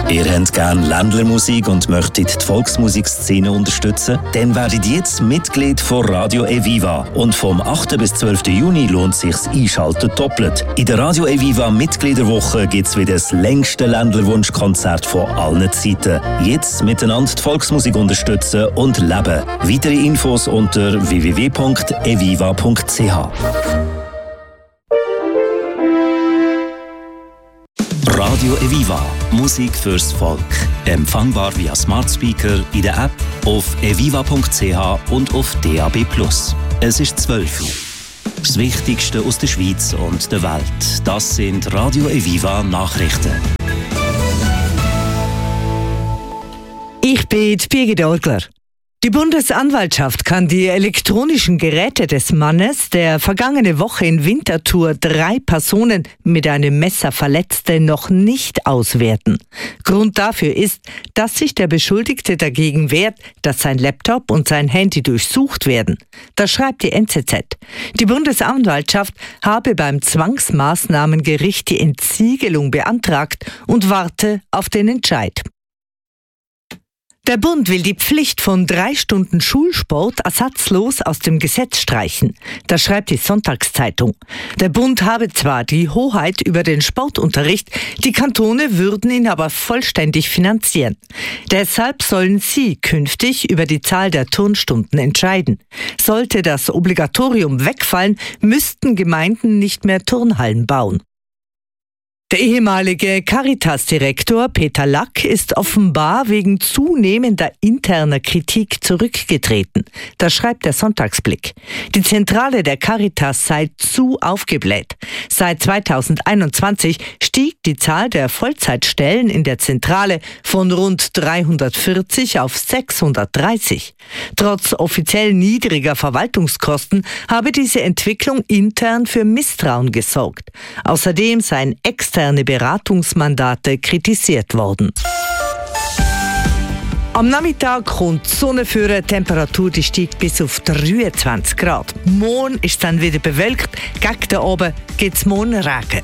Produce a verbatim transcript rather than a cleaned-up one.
Ihr habt gerne Ländlermusik und möchtet die Volksmusikszene unterstützen? Dann werdet jetzt Mitglied von Radio Eviva. Und vom achten bis zwölften Juni lohnt sich's Einschalten doppelt. In der Radio Eviva Mitgliederwoche gibt's wieder das längste Ländlerwunschkonzert von allen Zeiten. Jetzt miteinander die Volksmusik unterstützen und leben. Weitere Infos unter w w w punkt eviva punkt c h. Radio Eviva. Musik fürs Volk. Empfangbar via Smart Speaker, in der App, auf eviva punkt c h und auf D A B plus. Es ist zwölf Uhr. Das Wichtigste aus der Schweiz und der Welt. Das sind Radio Eviva Nachrichten. Ich bin Birgit Orgler. Die Bundesanwaltschaft kann die elektronischen Geräte des Mannes, der vergangene Woche in Winterthur drei Personen mit einem Messer verletzte, noch nicht auswerten. Grund dafür ist, dass sich der Beschuldigte dagegen wehrt, dass sein Laptop und sein Handy durchsucht werden. Das schreibt die N Z Z. Die Bundesanwaltschaft habe beim Zwangsmaßnahmengericht die Entsiegelung beantragt und warte auf den Entscheid. Der Bund will die Pflicht von drei Stunden Schulsport ersatzlos aus dem Gesetz streichen. Das schreibt die Sonntagszeitung. Der Bund habe zwar die Hoheit über den Sportunterricht, die Kantone würden ihn aber vollständig finanzieren. Deshalb sollen sie künftig über die Zahl der Turnstunden entscheiden. Sollte das Obligatorium wegfallen, müssten Gemeinden nicht mehr Turnhallen bauen. Der ehemalige Caritas-Direktor Peter Lack ist offenbar wegen zunehmender interner Kritik zurückgetreten. Das schreibt der Sonntagsblick. Die Zentrale der Caritas sei zu aufgebläht. Seit zweitausendeinundzwanzig stieg die Zahl der Vollzeitstellen in der Zentrale von rund dreihundertvierzig auf sechshundertdreißig. Trotz offiziell niedriger Verwaltungskosten habe diese Entwicklung intern für Misstrauen gesorgt. Außerdem seien externe Beratungsmandate kritisiert worden. Am Nachmittag kommt die Sonne für, die Temperatur die steigt bis auf dreiundzwanzig Grad. Morgen ist es dann wieder bewölkt, gegen den Abend gibt es morgen Regen.